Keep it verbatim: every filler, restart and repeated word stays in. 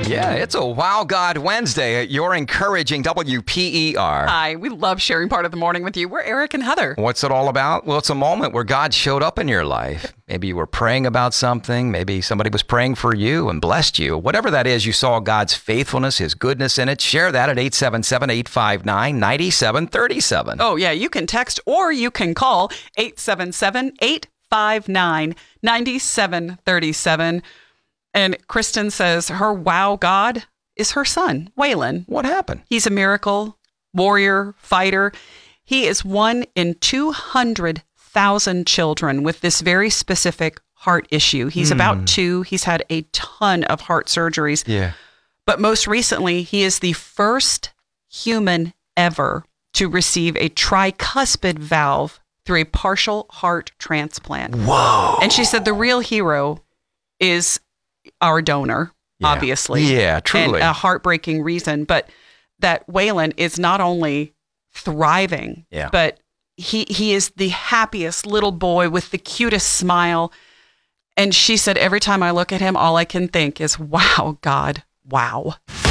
Yeah, it's a Wow God Wednesday at your encouraging W P E R. Hi, we love sharing part of the morning with you. We're Eric and Heather. What's it all about? Well, it's a moment where God showed up in your life. Maybe you were praying about something. Maybe somebody was praying for you and blessed you. Whatever that is, you saw God's faithfulness, His goodness in it. Share that at eight seven seven, eight five nine, nine seven three seven. Oh, yeah, you can text or you can call eight seven seven, eight five nine, nine seven three seven. And Kristen says her wow God is her son, Waylon. What happened? He's a miracle, warrior, fighter. He is one in two hundred thousand children with this very specific heart issue. He's mm. about two. He's had a ton of heart surgeries. Yeah. But most recently, he is the first human ever to receive a tricuspid valve through a partial heart transplant. Whoa. And she said the real hero is our donor, yeah. obviously. Yeah, truly. And a heartbreaking reason. But that Waylon is not only thriving, yeah. but he he is the happiest little boy with the cutest smile. And she said, every time I look at him, all I can think is, wow, God, wow.